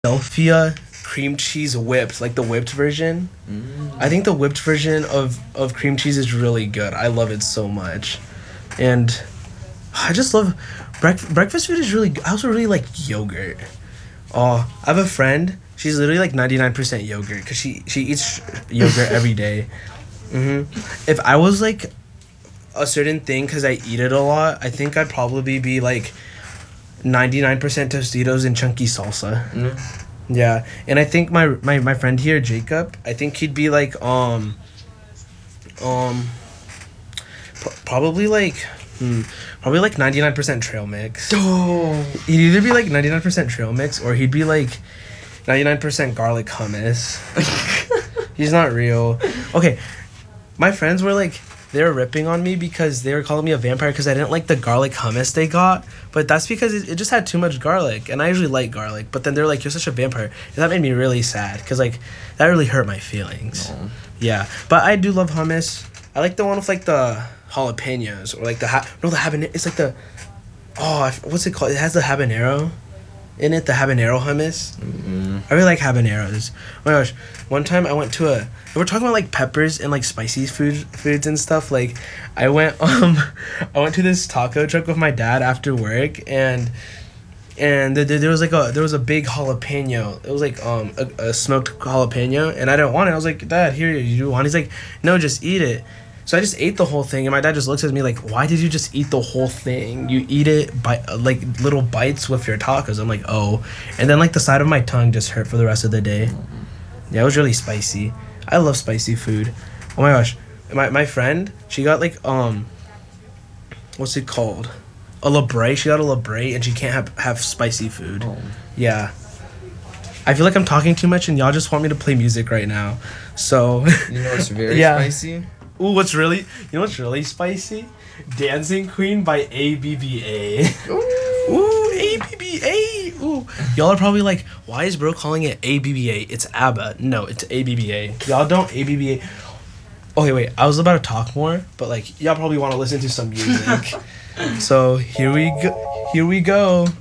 Philadelphia cream cheese whipped, like the whipped version. I think the whipped version of cream cheese is really good. I love it so much. And I just love breakfast food is really good. I also really like yogurt. Oh, I have a friend. She's literally like 99% yogurt because she eats yogurt every day. If I was like a certain thing because I eat it a lot, I think I'd probably be like 99% Tostitos and chunky salsa. Yeah, and I think my friend here, Jacob, I think he'd be like probably like probably like 99% trail mix. Oh. He'd either be like 99% trail mix or he'd be like 99% garlic hummus. He's not real. Okay, my friends were like, they were ripping on me because they were calling me a vampire because I didn't like the garlic hummus they got. But that's because it just had too much garlic. And I usually like garlic. But then they're like, you're such a vampire. And that made me really sad because, like, that really hurt my feelings. No. Yeah. But I do love hummus. I like the one with, like, the jalapenos or, like, the habanero. It's like the... Oh, what's it called? It has the habanero in it, the habanero hummus. I really like habaneros. Oh my gosh, one time I went to we're talking about like peppers and like spicy foods and stuff. Like I went to this taco truck with my dad after work and there was a big jalapeno. It was like a smoked jalapeno and I didn't want it. I was like, Dad, here, you do want it? He's like, no, just eat it. So I just ate the whole thing, and my dad just looks at me like, why did you just eat the whole thing? You eat it by like little bites with your tacos. I'm like, oh. And then like the side of my tongue just hurt for the rest of the day. Yeah, it was really spicy. I love spicy food. Oh my gosh. My friend, she got like, what's it called? A Labre. She got a Labre, and she can't have spicy food. Oh. Yeah. I feel like I'm talking too much, and y'all just want me to play music right now. So. You know it's very Yeah. spicy? Ooh, what's really spicy? Dancing Queen by ABBA. Ooh, ABBA. Ooh. Y'all are probably like, why is bro calling it ABBA? It's ABBA. No, it's ABBA. Y'all don't ABBA. Okay, wait. I was about to talk more, but like y'all probably want to listen to some music. So here we go.